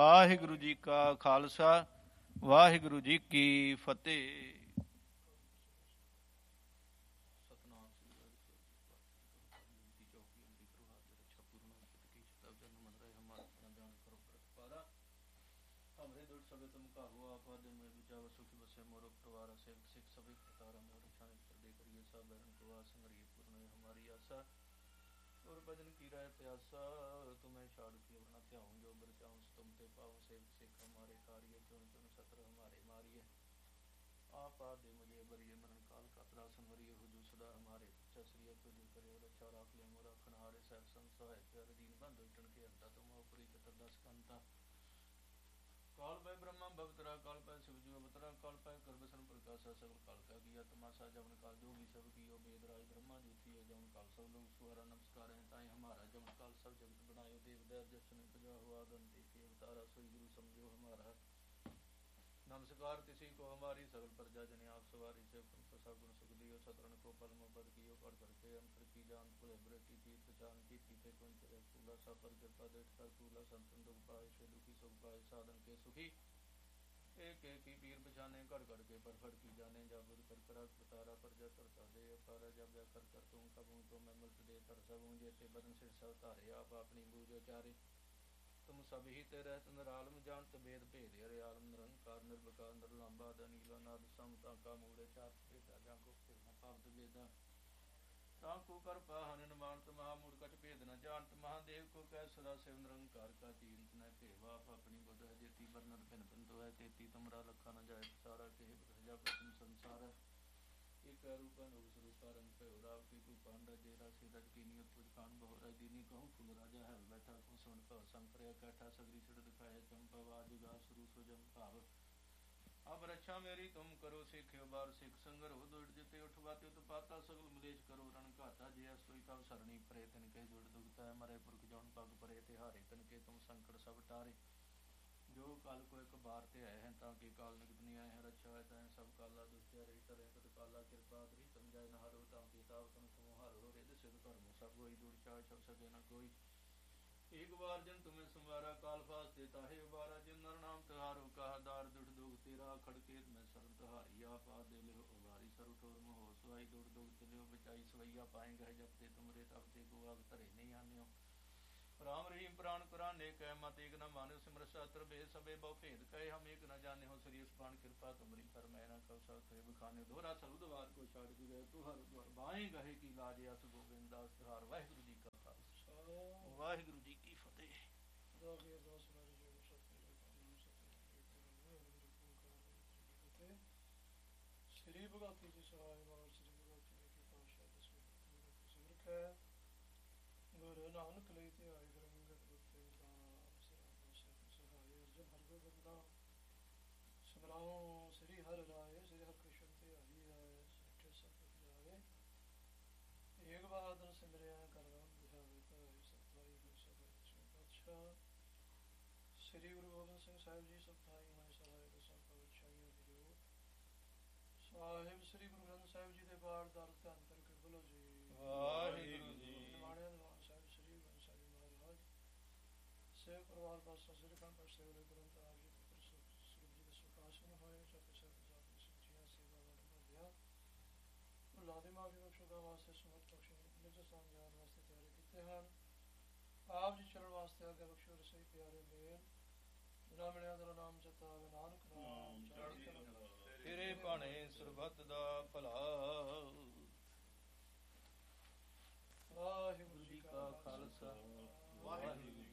ਵਾਹਿਗੁਰੂ ਜੀ ਕਾ ਖਾਲਸਾ, ਵਾਹਿਗੁਰੂ ਜੀ ਕੀ ਫਤਿਹ। और भजन की राय प्यासा तुम्हें छाड़ के अपना त्याऊं जो बरचाऊं तुम ते पाऊं सेवक सिख हमारे कार्य चुन चुन सतर हमारे मारिए आप दे मुझे बरिए मरण काल का त्रासन वरिए हुजू सदा हमारे चसरिया तुझे करे रक्षा राख ले मोरा खनहारे सहब संसहाय प्यारे दीन बंधु टन के अंता तुम उपरी चतर दस कंता काल पै ब्रह्मा भवतरा काल पै शिवजू अवतरा काल पै करबसन प्रकाशा सकल काल का किया तमाशा जवन काल जोगी सब कियो बेदराज ब्रह्मा ज्योति है जवन काल सब लोग सुहारा नमस्कार है ताई हमारा जवन काल सब जगत बनायो देव दया जसन पूजा हुआ गंती के अवतारा सोई गुरु समझो हमारा नमस्कार किसी को हमारी सकल प्रजा जन आप सवारी से सगुण सुख दियो सतरण को पल मोहब्बत कियो पढ़ करके अंतर की जान पुल की तीर्थ चान की थी कुंच फूला सा पर कृपा देख कर फूला संतन दुख पाए से दुखी सुख पाए साधन के सुखी एक एक ही पीर बचाने कड़ कड़ के पर फड़ की जाने जाबुद कर करा तारा पर जा तरसा दे अपारा जब जा कर तुम कबूं तो मैं मल्ट दे तर सबूं जैसे बदन सिर सब तारे आप अपनी बूझो चारे तुम सब ही ते रहत निरालम जानत भेद भेद हरे आलम निरंकार निर्विकार निर्लंबा नीला नाद समता का मूड़े चार भेदा जाको फिरना पावत वेदा तांको कर पाहन मानत महामूढ़ कट भेद न जानत महादेव को कह सदा शिव निरंकार का तीनत न भेवा आप अपनी बुध है जेती बरनर भिन भिन तो है तेती तुमरा लखा न जाए सारा के प्रजा प्रथम संसार एक रूपा नो स्वरूपा रंग पे राव की तू पांडा जेरा से रज की नियत तुझ कान बहुरा दीनी कहूँ फूल राजा है बैठा को सुन पर संकर कैठा सगरी छिड़ दिखाए चंपा वाजुगा सुरु सुजम भाव अब रक्षा मेरी तुम करो सिख बार सिख संगर हो दुड़ जिते उठवाते तो पाता सगल मलेश करो रण घाता जय सोई तब सरणी परे तिनके जुड़ दुखता है मरे पुरख जौन पग परे तिहारे तिनके तुम संकट सब टारे जो काल को एक बार ते आए हैं ताकि काल निकट नहीं आए हैं रक्षा है तैं सब काला दुष्ट रही तरह तद काला कृपा करी समझाए न हारो ताकि ताव तुम हारो रिद सिद्ध कर्म सब कोई दूर चाह सब सके न कोई एक बार जन तुम्हें संवारा काल फास देता है उबारा जिन नर नाम तुहारो कहा दार दुख दुख तेरा खड़केत में सर तुहारी आप दे ले उबारी सर ठोर मोह सुहाई दुख दुख तिलो बचाई सवैया पाएंगे जब ते तुमरे तब ते को आग तरे नहीं आन्यो राम रहीम प्राण कुरान एक है मत एक न मानो सिमर शास्त्र भेद सबे बहु भेद कहे हम एक न जाने हो श्री पान कृपा तुमरी पर मैं न कव सब बखाने दोहरा सरुद्वार को छाड़ दी गए तू हर द्वार बाएं गहे की लाज अस गोविंद दास तिहार वाहिगुरु जी का खालसा वाहिगुरु जी की फतेह। श्री भगवती जी सहाय बार श्री भगवती जी की पातशाह दसवें सिमर है गुरु नानक ਲਈ ਤੇ ਆਏ ਗਰੰਗਤ ਗੁਰਤੇ ਅਰਦਾਸ ਰਾਮ ਸਹਾਇ ਅਰਜਨ ਹਰਿ ਗੋਬਿੰਦ ਨਾਮ ਸਿਮਰਾਉ ਸ੍ਰੀ ਹਰਿ ਰਾਏ ਸ੍ਰੀ ਹਰਿ ਕ੍ਰਿਸ਼ਨ ਤੇ ਆਈ ਹੈ ਸੱਚੇ ਸਤਿ ਜਾਏ ਏਕ ਬਹਾਦਰ ਸਿਮਰਿਆ ਕਰਮ ਬੁਝਾਵੇ ਭਾਈ ਸਤਾਈ ਗੁਰ ਸਬਦ ਦਸਵੇਂ ਪਾਤਸ਼ਾਹ ਸ੍ਰੀ ਗੁਰੂ ਗੋਬਿੰਦ ਸਿੰਘ ਸਾਹਿਬ ਜੀ ਸਤਾਈ ਹੋਏ ਸਹਾਇ ਦਸਾਂ ਪਾਤਸ਼ਾਹੀਆਂ ਦੀ ਜੋਤ ਸਾਹਿਬ ਸ੍ਰੀ ਗੁਰੂ ਗ੍ਰੰਥ ਸਾਹਿਬ ਜੀ ਦੇ ਬਾਰ ਦਰ ਧੰਨ ਕਰਕੇ ਬੋਲੋ ਜੀ ਵਾਹਿਗੁਰੂ ਜੀ सेव परिवार पासा सिरखंड पर सेवले तुरंत आप जी पुत्र सुख जी के सुखास में होए चौथे सब जाति सच्चियां सेवा वाले बढ़िया तो लादे माफी बख्शोगा वास्ते सुमत बख्शे निज संज्ञान वास्ते तैयारी कीते हैं आप जी चरण वास्ते आगे बख्शो रसोई प्यारे मेल बिना मिलिया तेरा नाम जतावे नानक नाम चढ़ी कला तेरे भाणे सरबत दा भला वाहिगुरु जी का खालसा वाहिगुरु